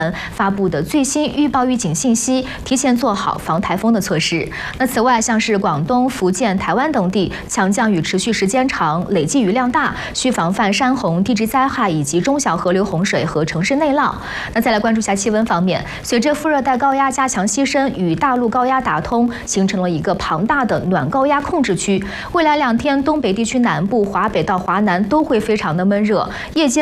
发布的最新预报预警信息，提前做好防台风的措施。那此外，像是广东、福建、台湾等地，强降雨持续时间长，累计雨量大，需防范山洪、地质灾害以及中小河流洪水和城市内涝。那再来关注一下气温方面，随着副热带高压加强西伸，与大陆高压打通，形成了一个庞大的暖高压控制区。未来2天，东北地区南部、华北到华南都会非常的闷热，夜间